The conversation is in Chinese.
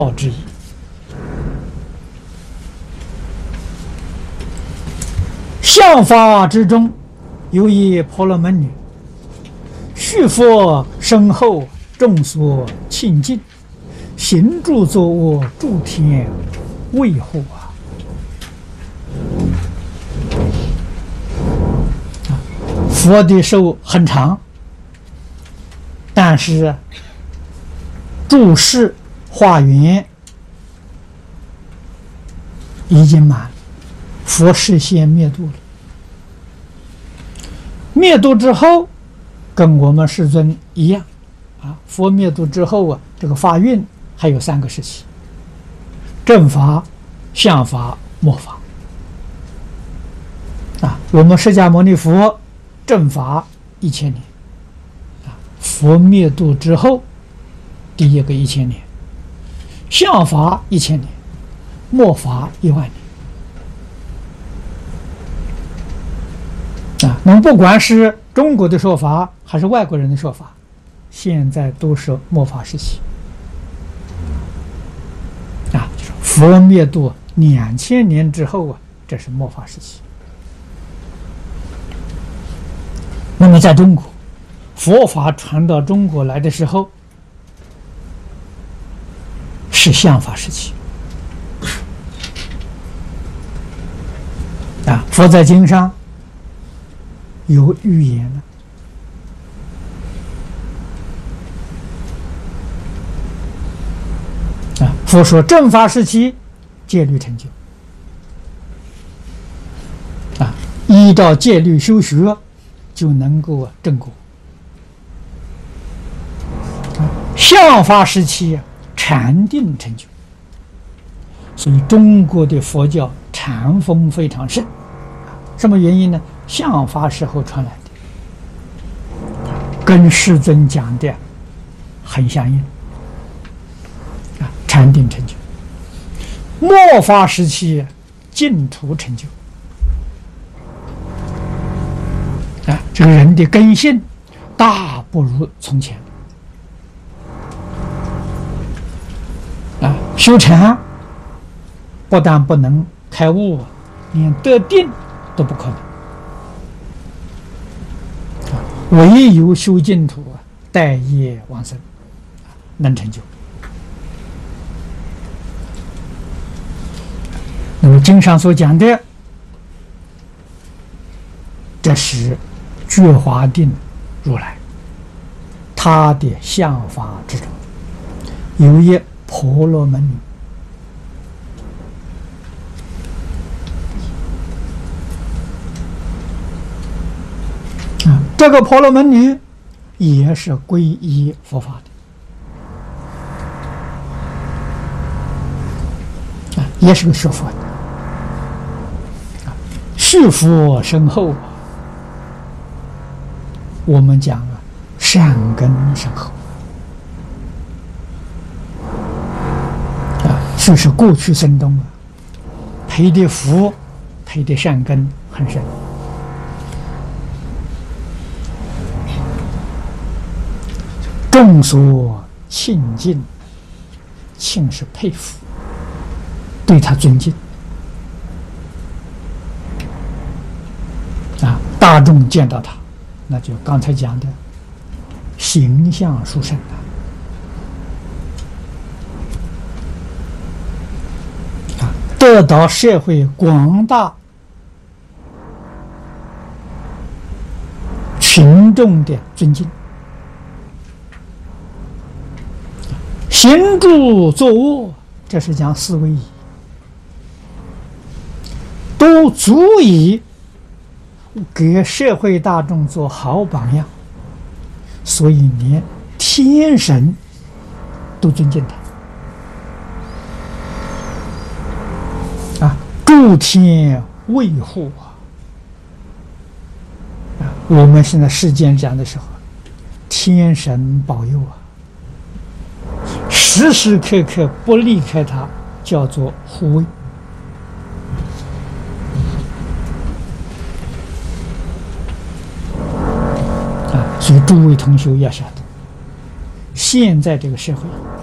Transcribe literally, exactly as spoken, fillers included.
道之意。相法之中，有一婆罗门女，续佛身后，众所亲近，行住坐卧，诸天卫护啊！佛的寿很长，但是住世化缘已经满了，佛事先灭度了。灭度之后，跟我们世尊一样啊。佛灭度之后啊，这个法运还有三个时期：正法、相法、末法。啊，我们释迦牟尼佛正法一千年，啊，佛灭度之后第一个一千年，相法一千年，末法一万年。啊，那么不管是中国的说法还是外国人的说法，现在都是末法时期。啊，就是佛灭度两千年之后啊，这是末法时期。那么在中国，佛法传到中国来的时候，是相法时期。啊，佛在经上有预言了。啊，佛说正法时期戒律成就。啊，依照戒律修学，就能够正果。啊，相法时期禅定成就。所以中国的佛教禅风非常盛。什么原因呢？相法时候传来的，跟世尊讲的很相应。啊，禅定成就。末法时期净土成就。啊，这个人的根性大不如从前。啊，修禅不但不能开悟，连得定都不可能。唯有修净土啊，待业往生，能成就。那么经上所讲的，这是觉华定如来，他的相法之中有一婆罗门女。这个婆罗门女也是皈依佛法的，啊，也是个学佛的，啊，续佛身后，我们讲啊，善根深厚，啊，就是过去生中啊，培的福，培的善根很深。众所亲近，亲是佩服，对他尊敬。啊，大众见到他，那就刚才讲的形象殊胜啊，得到社会广大群众的尊敬。行住坐卧，这是讲四位仪，都足以给社会大众做好榜样，所以连天神都尊敬他。啊，诸天卫护啊！啊，我们现在世间讲的时候，天神保佑啊！时时刻刻不离开他，叫做护卫。啊，所以诸位同学要晓得，现在这个社会